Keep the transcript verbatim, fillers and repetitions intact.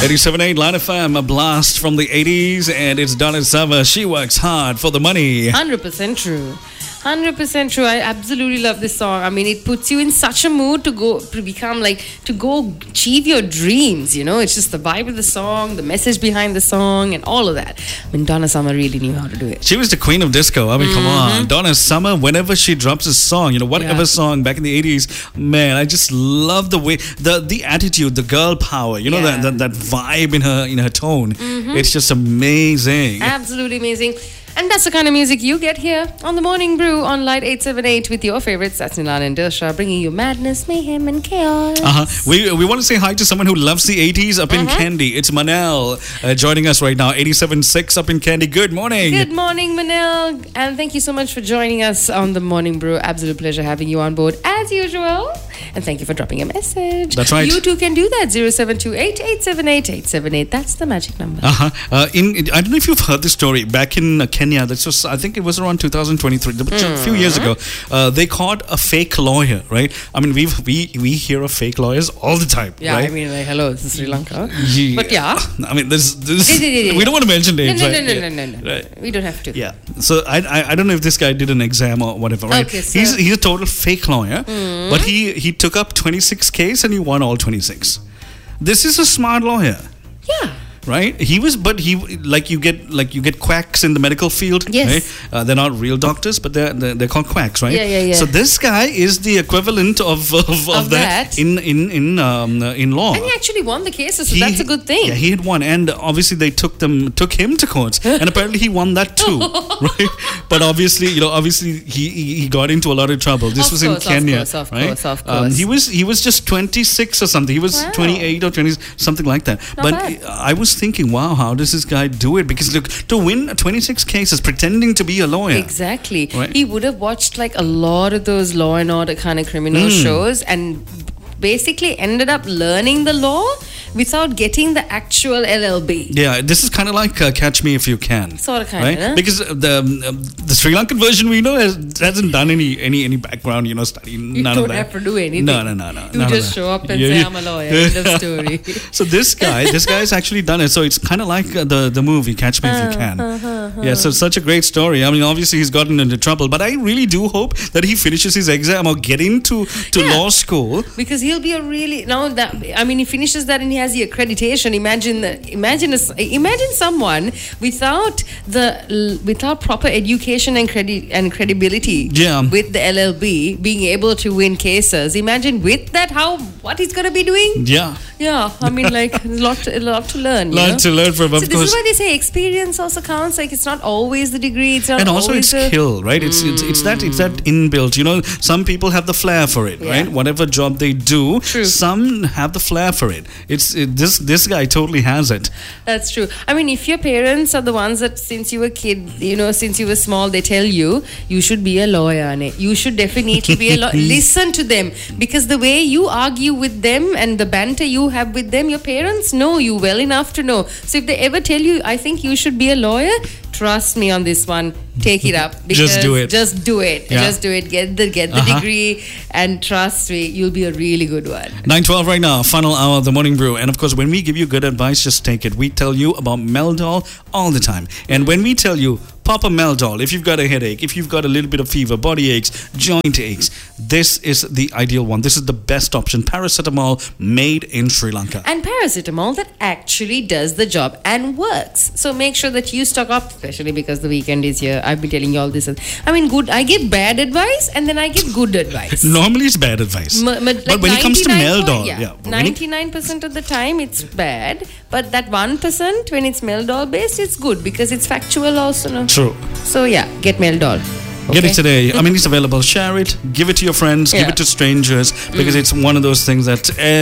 eighty-seven point eight Line F M, a blast from the eighties, and it's Donna Summer. She works hard for the money. one hundred percent true. one hundred percent true. I absolutely love this song. I mean, it puts you in such a mood to go, to become like, to go achieve your dreams, you know? It's just the vibe of the song, the message behind the song, and all of that. I mean, Donna Summer really knew how to do it. She was the queen of disco. I mean, mm-hmm. come on. Donna Summer, whenever she drops a song, you know, whatever yeah. song back in the eighties, man, I just love the way, the the attitude, the girl power, you know, yeah. that, that that vibe in her in her tone. Mm-hmm. It's just amazing. Absolutely amazing. And that's the kind of music you get here on the Morning Brew on Light eight seven eight with your favorites. That's Nilan and Dilsha, bringing you madness, mayhem, and chaos. Uh-huh. We we want to say hi to someone who loves the eighties up in uh-huh. Kandy. It's Manel uh, joining us right now. eighty-seven point six up in Kandy. Good morning. Good morning, Manel. And thank you so much for joining us on the Morning Brew. Absolute pleasure having you on board as usual. And thank you for dropping a message. That's right. You too can do that. zero seven two eight, eight seven eight, eight seven eight. That's the magic number. Uh-huh. Uh, in, I don't know if you've heard this story. Back in uh, Kenya, this was, I think it was around two thousand twenty-three, mm-hmm. a few years ago. Uh, they caught a fake lawyer, right? I mean, we we we hear of fake lawyers all the time, yeah, right? I mean, like, hello, this is Sri Lanka. Yeah. But yeah. I mean, this, this we don't want to mention names, no, no, right? No, no, yeah. no, no, no, right. We don't have to. Yeah. So I, I I don't know if this guy did an exam or whatever, right? Okay, so he's he's a total fake lawyer, mm. but he he took up twenty-six cases and he won all twenty-six. This is a smart lawyer. Yeah. Right, he was, but he like you get like you get quacks in the medical field. Yes, right? uh, they're not real doctors, but they're, they're they're called quacks, right? Yeah, yeah, yeah. So this guy is the equivalent of of, of, of that, that in in in um, uh, in law. And he actually won the cases, so he, that's a good thing. Yeah, he had won, and obviously they took them took him to court, and apparently he won that too, right? But obviously, you know, obviously he he got into a lot of trouble. This of was course, in Kenya, of course, of right? Course, of course. Um, he was he was just twenty-six or something. He was wow. twenty-eight or twenty, something like that. Not but bad. I was thinking, wow, how does this guy do it? Because look, to win twenty-six cases pretending to be a lawyer. Exactly. Right? He would have watched like a lot of those Law and Order kind of criminal mm. shows and basically ended up learning the law without getting the actual L L B. Yeah, this is kind of like uh, Catch Me If You Can. Sort of kind right? of. Huh? Because the um, the Sri Lankan version we know has, hasn't done any any any background, you know, study. You none don't of that. have to do anything. No, no, no, no. You just show up and yeah, say, yeah. I'm a lawyer. End of story. So this guy, this guy's actually done it. So it's kind of like uh, the the movie Catch Me If You Can. Uh, uh, uh, yeah, so it's such a great story. I mean, obviously he's gotten into trouble, but I really do hope that he finishes his exam or get into to yeah. law school. Because he'll be a really now that I mean he finishes that and he has the accreditation. Imagine the, imagine a, imagine someone without the without proper education and credit and credibility yeah. with the L L B being able to win cases. Imagine with that how what he's going to be doing. Yeah. Yeah, I mean, like, a lot, to, a lot to learn. You lot know? to learn from, of so course. this is why they say experience also counts. Like, it's not always the degree. It's not and also always it's the skill, right? It's, mm. it's it's that it's that inbuilt. You know, some people have the flair for it, yeah. right? Whatever job they do, True. some have the flair for it. It's it, this this guy totally has it. That's true. I mean, if your parents are the ones that since you were a kid, you know, since you were small, they tell you you should be a lawyer, Ane. You should definitely be a lawyer. Listen to them, because the way you argue with them and the banter you have with them, your parents know you well enough to know. So if they ever tell you, I think you should be a lawyer, trust me on this one. Take it up. Just do it. Just do it. Yeah. Just do it. Get the get the uh-huh. degree, and trust me, you'll be a really good one. nine twelve right now, final hour of the Morning Brew. And of course, when we give you good advice, just take it. We tell you about Meldol all the time. And when we tell you, pop a Meldol if you've got a headache, if you've got a little bit of fever, body aches, joint aches, this is the ideal one. This is the best option. Paracetamol made in Sri Lanka. And paracetamol that actually does the job and works. So make sure that you stock up, especially because the weekend is here. I've been telling you all this. I mean, good. I get bad advice and then I get good advice. Normally it's bad advice. M- m- like but when it comes to Meldol, yeah, yeah, ninety-nine percent of the time it's bad. But that one percent when it's Meldol based, it's good because it's factual also. No? True. So yeah, get Meldol. Okay. Get it today. I mean, it's available. Share it. Give it to your friends. Yeah. Give it to strangers. Because mm. it's one of those things that